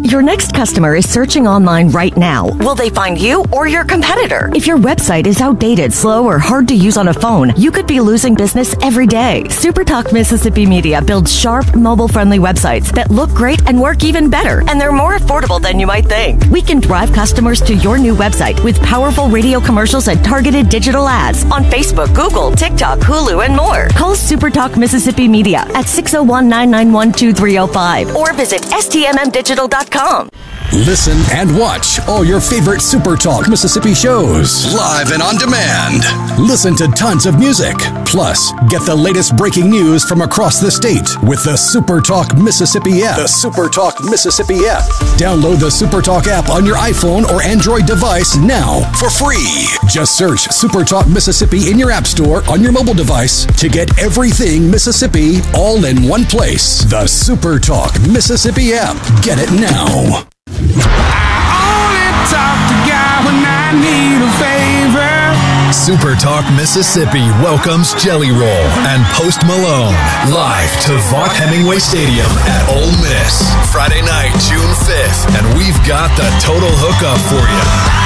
Your next customer is searching online right now. Will they find you or your competitor? If your website is outdated, slow, or hard to use on a phone, you could be losing business every day. SuperTalk Mississippi Media builds sharp, mobile-friendly websites that look great and work even better, and they're more affordable than you might think. We can drive customers to your new website with powerful radio commercials and targeted digital ads on Facebook, Google, TikTok, Hulu, and more. Call SuperTalk Mississippi Media at 601-991-2305 or visit stmmdigital.com. Listen and watch all your favorite SuperTalk Mississippi shows live and on demand. Listen to tons of music. Plus, get the latest breaking news from across the state with the SuperTalk Mississippi app. The SuperTalk Mississippi app. Download the SuperTalk app on your iPhone or Android device now for free. Just search SuperTalk Mississippi in your app store on your mobile device to get everything Mississippi all in one place. The SuperTalk Mississippi app. Get it now. I only talk to God when I need a favor. SuperTalk Mississippi welcomes Jelly Roll and Post Malone live to Vaught Hemingway Stadium at Ole Miss Friday night, June 5th, and we've got the total hookup for you.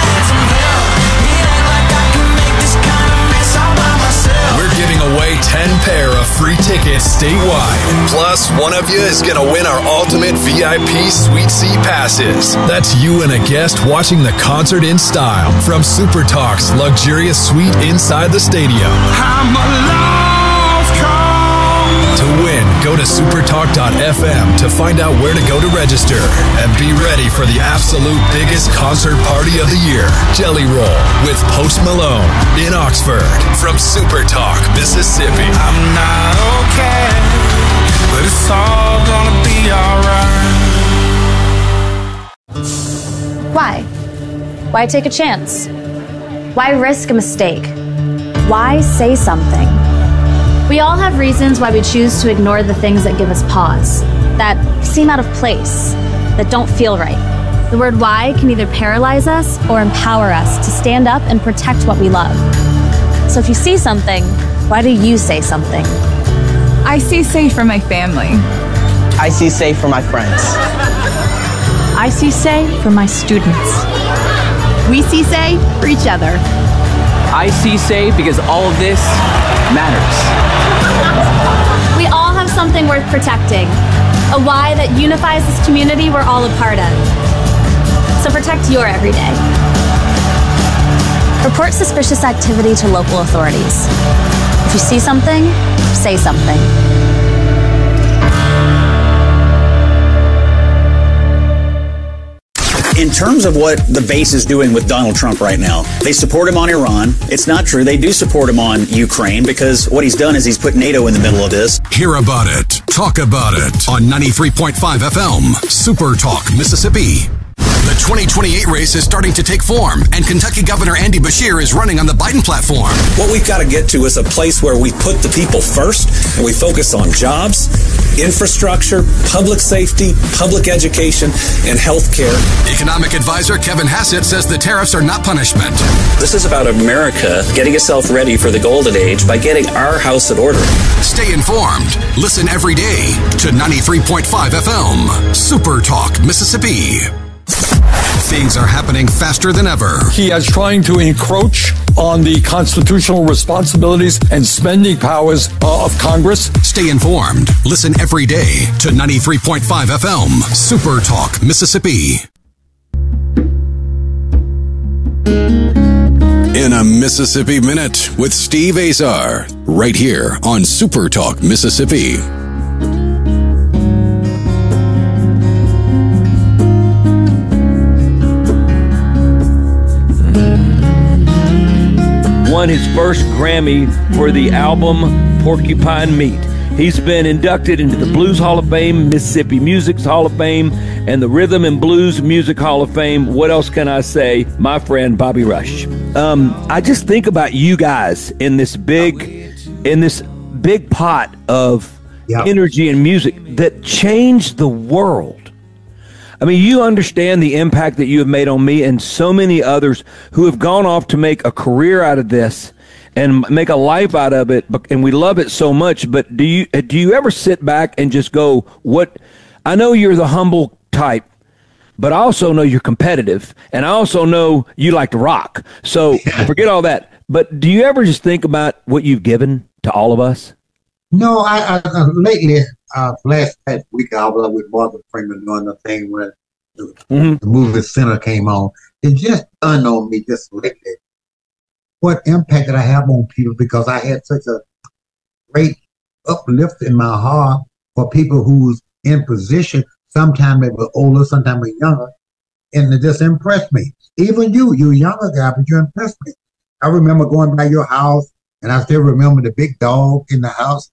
We're giving away 10 pair of free tickets statewide. Plus, one of you is going to win our ultimate VIP Suite C passes. That's you and a guest watching the concert in style from SuperTalk's luxurious suite inside the stadium. I'm a lost cause. To win, go to supertalk.fm to find out where to go to register. And be ready for the absolute biggest concert party of the year. Jelly Roll with Post Malone in Oxford from SuperTalk, Mississippi. I'm not okay, but it's all gonna be alright. Why? Why take a chance? Why risk a mistake? Why say something? We all have reasons why we choose to ignore the things that give us pause, that seem out of place, that don't feel right. The word why can either paralyze us or empower us to stand up and protect what we love. So if you see something, why do you say something? I see safe for my family. I see safe for my friends. I see say for my students. We see say for each other. I see say because all of this matters. We all have something worth protecting, a why that unifies this community we're all a part of. So protect your everyday. Report suspicious activity to local authorities. If you see something, say something. In terms of what the base is doing with Donald Trump right now, they support him on Iran. It's not true. They do support him on Ukraine because what he's done is he's put NATO in the middle of this. Hear about it. Talk about it on 93.5 FM, Super Talk, Mississippi. The 2028 race is starting to take form, and Kentucky Governor Andy Beshear is running on the Biden platform. What we've got to get to is a place where we put the people first, and we focus on jobs, infrastructure, public safety, public education, and health care. Economic advisor Kevin Hassett says the tariffs are not punishment. This is about America getting itself ready for the golden age by getting our house in order. Stay informed. Listen every day to 93.5 FM, Super Talk, Mississippi. Things are happening faster than ever. He is trying to encroach on the constitutional responsibilities and spending powers of Congress. Stay informed. Listen every day to 93.5 FM, Super Talk, Mississippi. In a Mississippi Minute with Steve Azar, right here on Super Talk, Mississippi. Won his first Grammy for the album Porcupine Meat. He's been inducted into the Blues Hall of Fame, Mississippi Music's Hall of Fame, and the Rhythm and Blues Music Hall of Fame. What else can I say? My friend Bobby Rush. I just think about you guys in this big pot of energy and music that changed the world. I mean, you understand the impact that you have made on me and so many others who have gone off to make a career out of this and make a life out of it, and we love it so much. But do you ever sit back and just go, what? I know you're the humble type, but I also know you're competitive, and I also know you like to rock. So forget all that. But do you ever just think about what you've given to all of us? No, I lately, last week, I was with Morgan Freeman doing the thing when the movie Center came on. It just dawned on me just lately what impact did I have on people, because I had such a great uplift in my heart for people who's in position. Sometimes they were older, sometimes they were younger, and it just impressed me. Even you're a younger guy, but you impressed me. I remember going by your house, and I still remember the big dog in the house,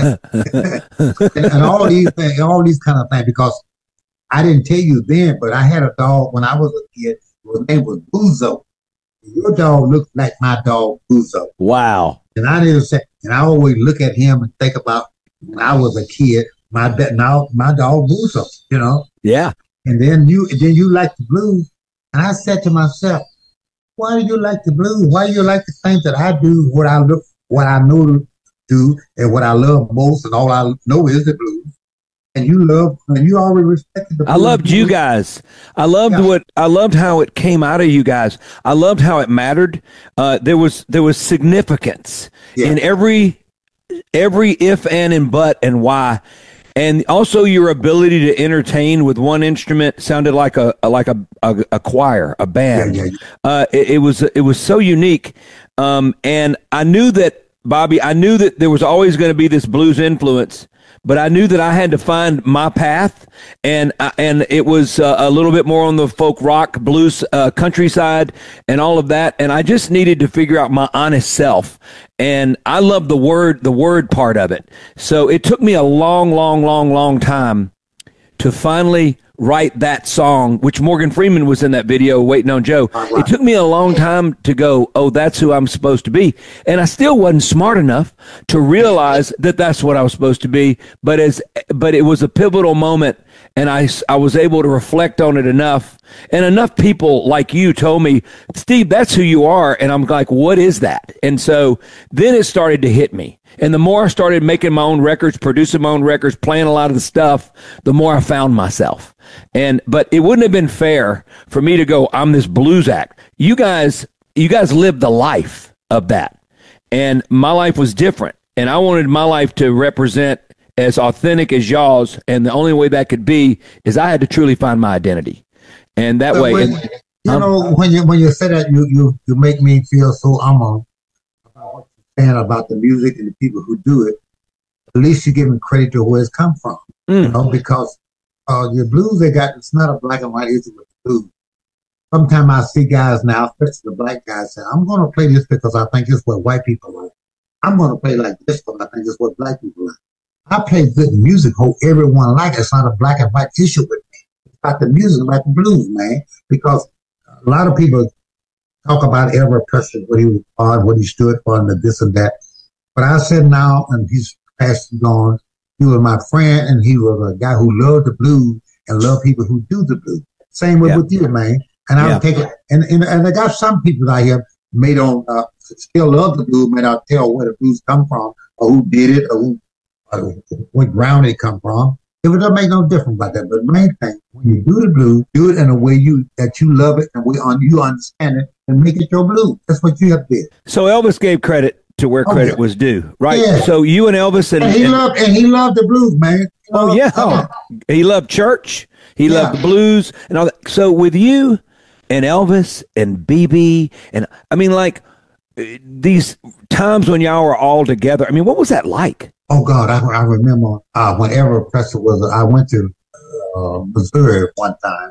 and all these things, all these kind of things. Because I didn't tell you then, but I had a dog when I was a kid. His name was Buzo. Your dog looked like my dog Buzo. Wow! And I didn't say, and I always look at him and think about when I was a kid. My dog Buzo, you know. Yeah. And then you like the blues, and I said to myself, why do you like the blues? Why do you like the things that I do, what I know to do, and what I love most, and all I know is the blues. And you always respected the blues. I loved you guys. I loved how it came out of you guys. I loved how it mattered. There was significance in every if, and but, and why. And also your ability to entertain with one instrument sounded like a choir, a band. It was so unique. And I knew that, Bobby, there was always going to be this blues influence, but I knew that I had to find my path, and it was a little bit more on the folk rock, blues, countryside, and all of that. And I just needed to figure out my honest self. And I love the word part of it. So it took me a long time to finally write that song, which Morgan Freeman was in that video, Waiting on Joe. It took me a long time to go, oh, that's who I'm supposed to be. And I still wasn't smart enough to realize that that's what I was supposed to be. But it was a pivotal moment, and I was able to reflect on it enough. And enough people like you told me, Steve, that's who you are. And I'm like, what is that? And so then it started to hit me. And the more I started making my own records, producing my own records, playing a lot of the stuff, the more I found myself. But it wouldn't have been fair for me to go, I'm this blues act. You guys lived the life of that. And my life was different. And I wanted my life to represent as authentic as y'all's. And the only way that could be is I had to truly find my identity. And that way, when you say that, you make me feel so honored about what you're saying about the music and the people who do it. At least you're giving credit to where it's come from, you know, because your blues it's not a black and white issue with the blues. Sometimes I see guys now, especially the black guys, say, I'm going to play this because I think it's what white people like. I'm going to play like this because I think it's what black people like. I play good music, hope everyone like it. It's not a black and white issue with me. It's about the music, about the blues, man. Because a lot of people talk about Elvis Presley, what he was on, what he stood for, and this and that. But I said now, and he's passed on, he was my friend, and he was a guy who loved the blues and loved people who do the blues. Same way with you, man. And I'll take it. And I got some people out here may don't still love the blues, may not tell where the blues come from, or who did it, or what ground it come from. It doesn't make no difference about that. But the main thing, when you do the blues, do it in a way that you love it and you understand it, and make it your blues. That's what you have to do. So Elvis gave credit to where credit was due, right? Yeah. So you and Elvis and he loved the blues, man. He loved church. He loved the blues and all that. So with you and Elvis and BB, and I mean, like these times when y'all were all together, I mean, what was that like? Oh God, I remember whenever Presley was. I went to Missouri one time,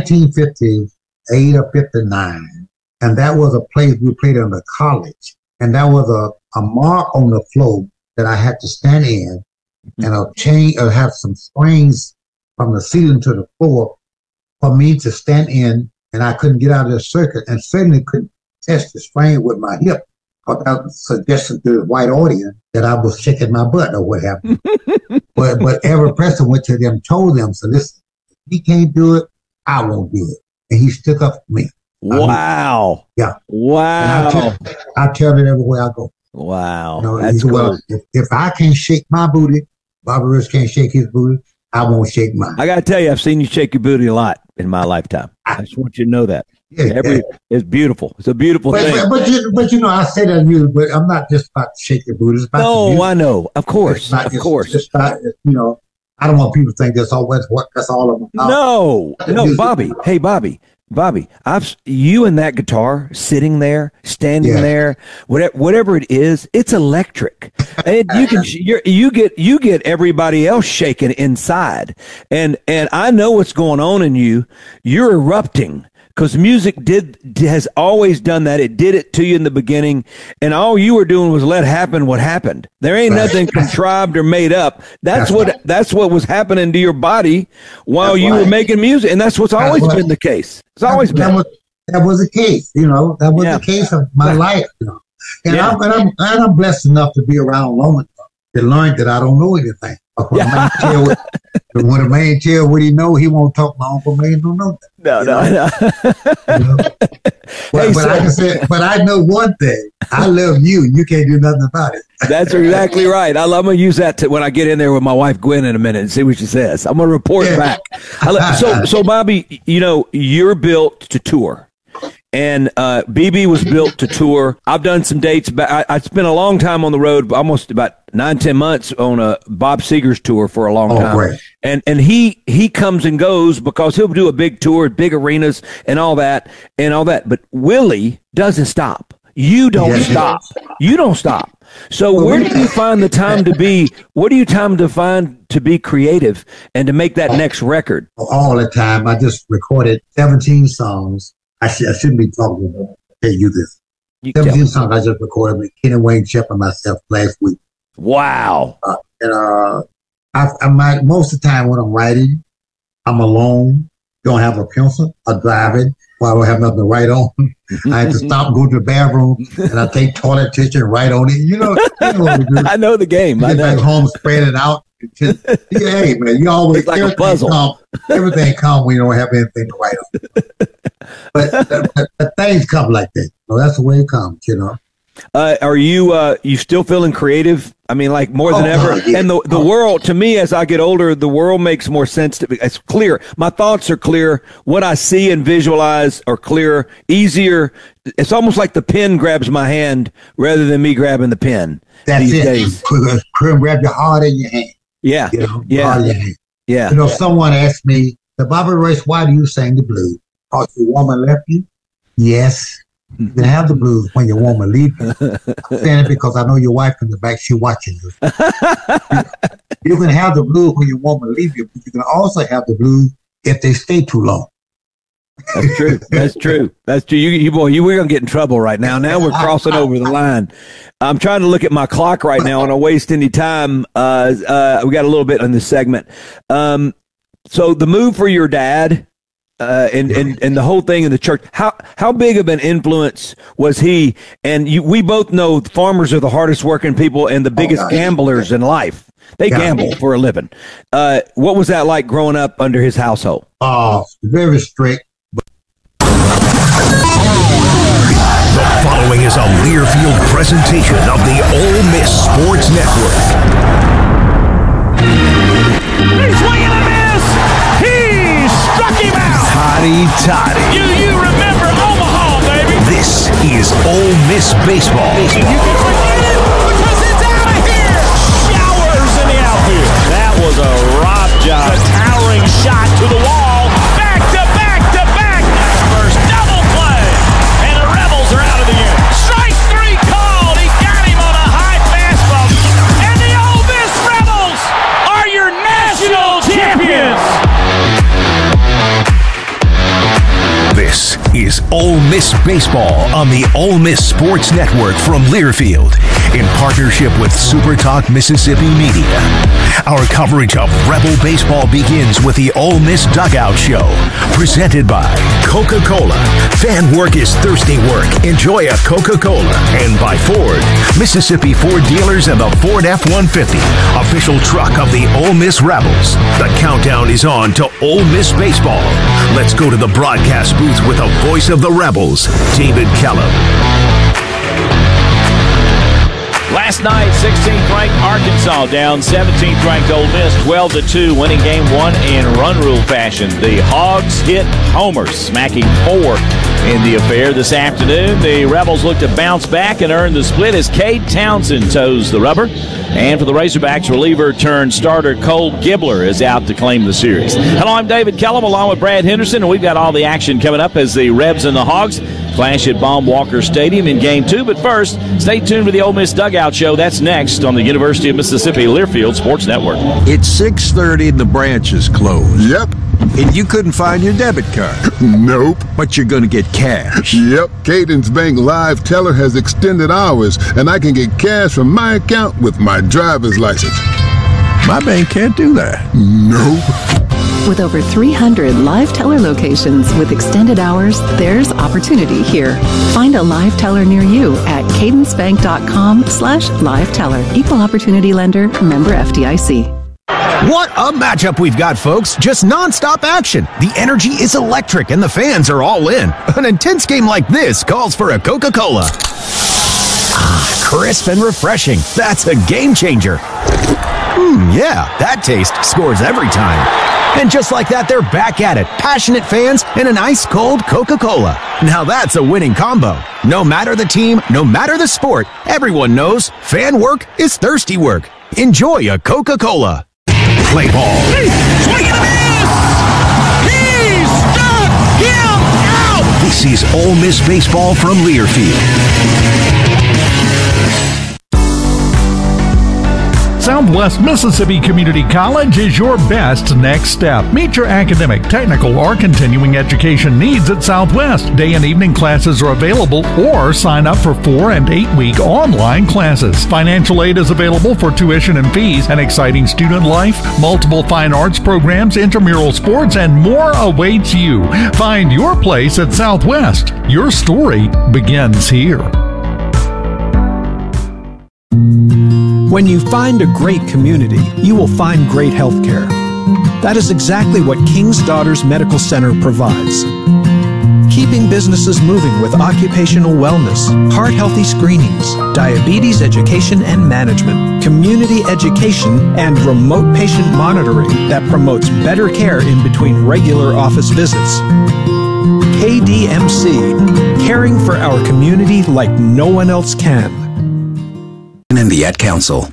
1958 or 59, and that was a place we played in the college, and that was a mark on the floor that I had to stand in, and a chain or have some springs from the ceiling to the floor for me to stand in, and I couldn't get out of the circuit, and certainly couldn't test the spring with my hip. Without suggesting to the white audience that I was shaking my butt or what happened. but every person went to them, told them, so listen, if he can't do it, I won't do it. And he stuck up for me. Wow. Wow. I tell it everywhere I go. Wow. You know, that's cool. Well, if I can't shake my booty, Bobby Rush can't shake his booty, I won't shake mine. I got to tell you, I've seen you shake your booty a lot. in my lifetime. I just want you to know that. Yeah, It's beautiful. It's a beautiful thing. But you know, I say that to you, but I'm not just about to shake your booty. It's about the music. I know. Of course. It's about, you know, I don't want people to think that's all I'm about. No, Bobby. Hey, Bobby, you and that guitar sitting there, standing there, whatever it is, it's electric. And you get everybody else shaking inside. And I know what's going on in you. You're erupting. Because music has always done that. It did it to you in the beginning, and all you were doing was let happen what happened. There ain't nothing contrived or made up. That's what was happening to your body while you were making music, and that's what's always been the case. It's always been. That was the case, you know. That was the case of my life, you know. And I'm blessed enough to be around long enough to learn that I don't know anything. When a man tell what he know, he won't talk. My uncle man don't know that. No. But I know one thing. I love you. You can't do nothing about it. That's exactly right. I'm going to use that when I get in there with my wife Gwen in a minute and see what she says. I'm going to report back. So Bobby, you know, you're built to tour. And BB was built to tour. I've done some dates. I spent a long time on the road, almost about 9-10 months on a Bob Seger's tour for a long time. Great. And he comes and goes because he'll do a big tour, big arenas and all that. But Willie doesn't stop. You don't stop. You don't stop. So where do you find the time to be? What do you time to find to be creative and to make that next record? All the time. I just recorded 17 songs. I shouldn't be talking about it. I'll tell you this. 17 songs I just recorded with Kenny Wayne Shepherd and myself last week. Wow. Most of the time when I'm writing, I'm alone, don't have a pencil, I'm driving, I don't have nothing to write on. I have to stop and go to the bathroom, and I take toilet tissue and write on it. You know what we do. I know the game. Get back home, spread it out. Hey, man, you always it's like a puzzle. Everything comes when you don't have anything to write on. But things come like that. So that's the way it comes, you know. Are you still feeling creative? I mean, like more than ever. Yeah. And the world, to me, as I get older, the world makes more sense to me. It's clear. My thoughts are clear. What I see and visualize are clear, easier. It's almost like the pen grabs my hand rather than me grabbing the pen. That's these it. days. Grab your heart in your hand. Yeah. You know, yeah. In your hand. Yeah. You know, someone asked me, Bobby Royce, why do you sing the blues? Because your woman left you? Yes. You can have the blues when your woman leaves you. I'm saying it because I know your wife in the back, she's watching you. You can have the blues when your woman leaves you, but you can also have the blues if they stay too long. That's true. That's true. That's true. You boy, we're going to get in trouble right now. Now we're crossing over the line. I'm trying to look at my clock right now and I waste any time. We got a little bit on this segment. So the move for your dad, and the whole thing in the church, how big of an influence was he? And we both know farmers are the hardest working people and the biggest gamblers in life. They gamble for a living. What was that like growing up under his household? Very strict. The following is a Learfield presentation of the Ole Miss Sports Network. He's swinging a miss. He struck him out. Toddy. You remember Omaha, baby. This is Ole Miss baseball. You can forget it because it's out of here. Showers in the outfield. That was a rob job. A towering shot to the wall. Back to back to back. First double play. And the Rebels are out of the inning. Strike three called. He got him on a high fastball. And the Ole Miss Rebels are your national champions. This is Ole Miss Baseball on the Ole Miss Sports Network from Learfield in partnership with Super Talk Mississippi Media. Our coverage of Rebel baseball begins with the Ole Miss Dugout Show, presented by Coca-Cola. Fan work is thirsty work. Enjoy a Coca-Cola. And by Ford, Mississippi Ford dealers and the Ford F-150, official truck of the Ole Miss Rebels. The countdown is on to Ole Miss Baseball. Let's go to the broadcast booth with the voice of the Rebels, David Kellum. Last night, 16th-ranked Arkansas down 17th-ranked Ole Miss 12-2, winning game one in run rule fashion. The Hogs hit homers, smacking 4 in the affair this afternoon. The Rebels look to bounce back and earn the split as Cade Townsend toes the rubber. And for the Razorbacks, reliever turned starter Cole Gibbler is out to claim the series. Hello, I'm David Kellum along with Brad Henderson, and we've got all the action coming up as the Rebs and the Hogs clash at Baum Walker Stadium in Game 2. But first, stay tuned for the Ole Miss Dugout Show. That's next on the University of Mississippi Learfield Sports Network. It's 6:30 and the branch is closed. Yep. And you couldn't find your debit card. Nope. But you're going to get cash. Yep. Cadence Bank Live Teller has extended hours, and I can get cash from my account with my driver's license. My bank can't do that. Nope. With over 300 Live Teller locations with extended hours, there's opportunity here. Find a Live Teller near you at cadencebank.com/liveteller. Equal opportunity lender, member FDIC. What a matchup we've got, folks. Just nonstop action. The energy is electric and the fans are all in. An intense game like this calls for a Coca-Cola. Ah, crisp and refreshing. That's a game changer. Yeah, that taste scores every time. And just like that, they're back at it. Passionate fans and an ice-cold Coca-Cola. Now that's a winning combo. No matter the team, no matter the sport, everyone knows fan work is thirsty work. Enjoy a Coca-Cola. Play ball. Swing and a miss! He struck him out! This is Ole Miss Baseball from Learfield. Southwest Mississippi Community College is your best next step. Meet your academic, technical, or continuing education needs at Southwest. Day and evening classes are available, or sign up for 4- and 8-week online classes. Financial aid is available for tuition and fees, an exciting student life, multiple fine arts programs, intramural sports, and more awaits you. Find your place at Southwest. Your story begins here. When you find a great community, you will find great health care. That is exactly what King's Daughters Medical Center provides. Keeping businesses moving with occupational wellness, heart-healthy screenings, diabetes education and management, community education, and remote patient monitoring that promotes better care in between regular office visits. KDMC, caring for our community like no one else can. And the Ad Council.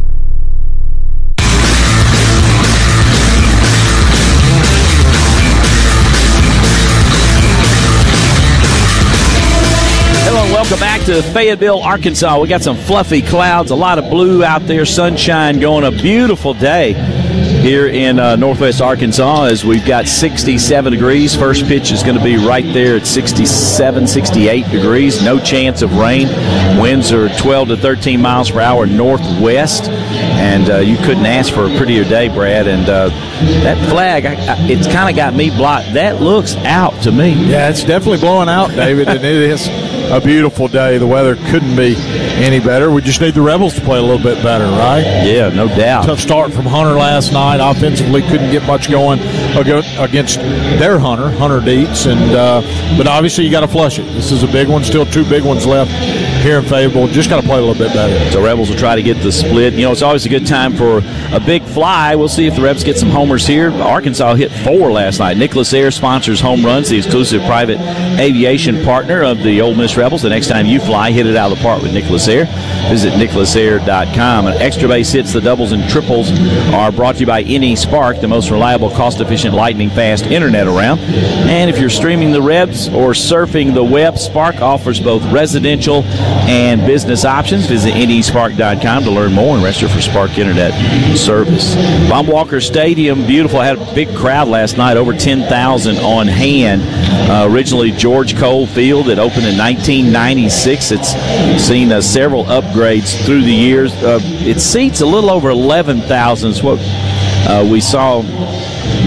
Hello and welcome back to Fayetteville, Arkansas. We got some fluffy clouds, a lot of blue out there, sunshine going, a beautiful day here in northwest Arkansas as we've got 67 degrees. First pitch is going to be right there at 67, 68 degrees. No chance of rain. Winds are 12 to 13 miles per hour northwest. And you couldn't ask for a prettier day, Brad. And that flag, it's kind of got me blocked. That looks out to me. Yeah, it's definitely blowing out, David, and it is a beautiful day. The weather couldn't be any better. We just need the Rebels to play a little bit better, right? Yeah, no doubt. Tough start from Hunter last night. Offensively, couldn't get much going against their Hunter Dietz. And but obviously, you got to flush it. This is a big one. Still 2 big ones left here in Fayetteville. Just got to play a little bit better. So Rebels will try to get the split. You know, it's always a good time for a big fly. We'll see if the Rebs get some homers here. Arkansas hit 4 last night. Nicholas Air sponsors Home Runs, the exclusive private aviation partner of the Ole Miss Rebels. The next time you fly, hit it out of the park with Nicholas Air. Visit nicholasair.com. And extra base hits, the doubles and triples are brought to you by AnySpark, the most reliable, cost-efficient, lightning-fast internet around. And if you're streaming the Rebs or surfing the web, Spark offers both residential and business options. Visit AnySpark.com to learn more and register for Spark Internet service. Baum Walker Stadium, beautiful. Had a big crowd last night, over 10,000 on hand. Originally George Cole Field. It opened in 1996. It's seen several upgrades through the years. It seats a little over 11,000 is what we saw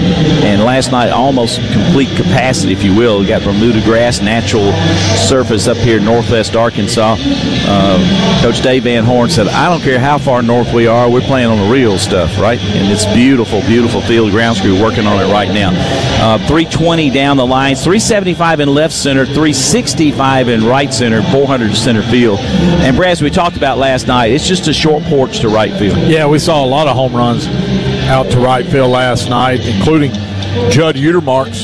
and last night almost complete capacity, if you will. We got Bermuda grass, natural surface up here in northwest Arkansas. Coach Dave Van Horn said, I don't care how far north we are, we're playing on the real stuff, right? And it's beautiful, beautiful field. Grounds crew working on it right now. 320 down the line, 375 in left center, 365 in right center, 400 center field. And Brad, as we talked about last night, it's just a short porch to right field. Yeah, we saw a lot of home runs out to right field last night, including Judd Utermark's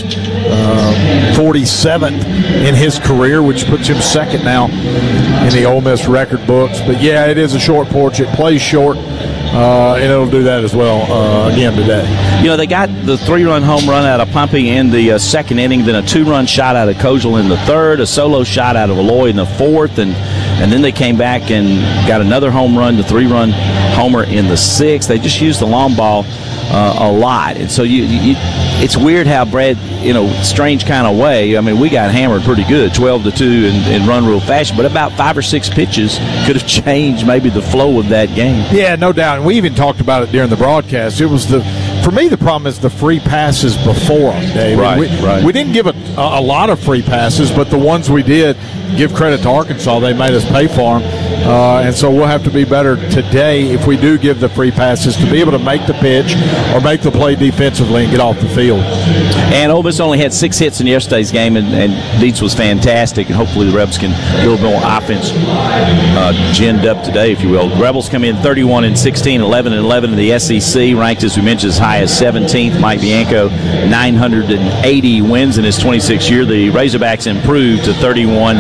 47th in his career, which puts him second now in the Ole Miss record books. But, yeah, it is a short porch. It plays short, and it'll do that as well again today. You know, they got the 3-run home run out of Pumpy in the second inning, then a 2-run shot out of Kojal in the third, a solo shot out of Aloy in the fourth, and then they came back and got another home run, the 3-run homer in the sixth. They just used the long ball a lot. And so it's weird how Brad, strange kind of way, I mean, we got hammered pretty good, 12-2 in run rule fashion, but about 5 or 6 pitches could have changed maybe the flow of that game. Yeah, no doubt. And we even talked about it during the broadcast. It was for me, the problem is the free passes before them, Dave. Right. We didn't give a lot of free passes, but the ones we did, give credit to Arkansas, they made us pay for them. And so we'll have to be better today if we do give the free passes to be able to make the pitch or make the play defensively and get off the field. And Ole Miss only had 6 hits in yesterday's game, and Dietz was fantastic, and hopefully the Rebels can get a little more offense ginned up today, if you will. The Rebels come in 31-16, 11-11 in the SEC, ranked, as we mentioned, as high as 17th. Mike Bianco, 980 wins in his 26th year. The Razorbacks improved to 31-16,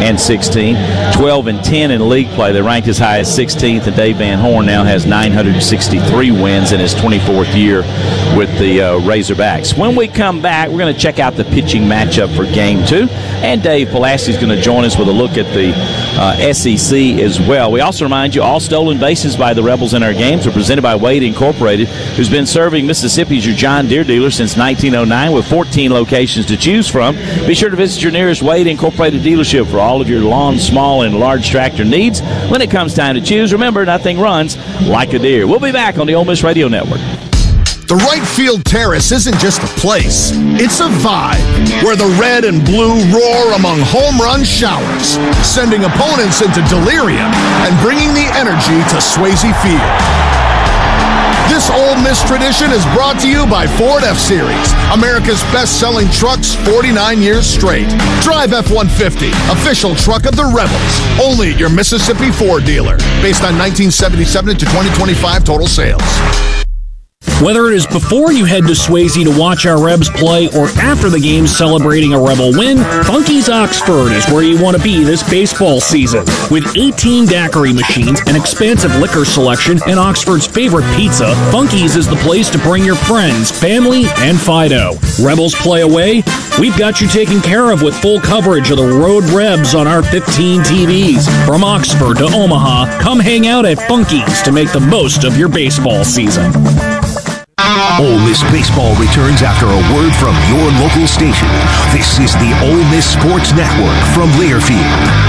12-10 in league play. They're ranked as high as 16th, and Dave Van Horn now has 963 wins in his 24th year with the Razorbacks. When we come back, we're going to check out the pitching matchup for Game 2, and Dave Pulaski is going to join us with a look at the SEC as well. We also remind you, all stolen bases by the Rebels in our games are presented by Wade Incorporated, who's been serving Mississippi as your John Deere dealer since 1909 with 14 locations to choose from. Be sure to visit your nearest Wade Incorporated dealership for all of your lawn, small, and large tractor needs. When it comes time to choose, remember, nothing runs like a Deere. We'll be back on the Ole Miss Radio Network. The right field terrace isn't just a place, it's a vibe where the red and blue roar among home run showers, sending opponents into delirium and bringing the energy to Swayze Field. This Ole Miss tradition is brought to you by Ford F-Series, America's best-selling trucks 49 years straight. Drive F-150, official truck of the Rebels, only at your Mississippi Ford dealer, based on 1977 to 2025 total sales. Whether it is before you head to Swayze to watch our Rebs play or after the game celebrating a Rebel win, Funky's Oxford is where you want to be this baseball season. With 18 daiquiri machines, an expansive liquor selection, and Oxford's favorite pizza, Funky's is the place to bring your friends, family, and Fido. Rebels play away? We've got you taken care of with full coverage of the Road Rebs on our 15 TVs. From Oxford to Omaha, come hang out at Funky's to make the most of your baseball season. Ole Miss baseball returns after a word from your local station. This is the Ole Miss Sports Network from Learfield.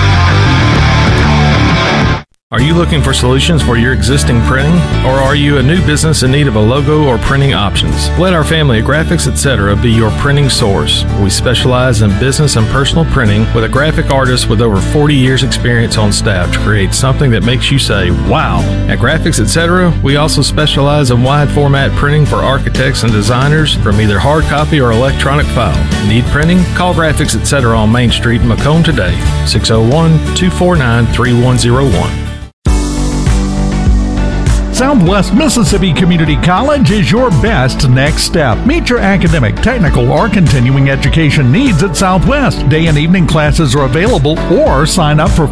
Are you looking for solutions for your existing printing? Or are you a new business in need of a logo or printing options? Let our family of Graphics Etc. be your printing source. We specialize in business and personal printing with a graphic artist with over 40 years experience on staff to create something that makes you say, wow. At Graphics Etc., we also specialize in wide format printing for architects and designers from either hard copy or electronic file. Need printing? Call Graphics Etc. on Main Street in Macomb today, 601-249-3101. Southwest Mississippi Community College is your best next step. Meet your academic, technical, or continuing education needs at Southwest. Day and evening classes are available, or sign up for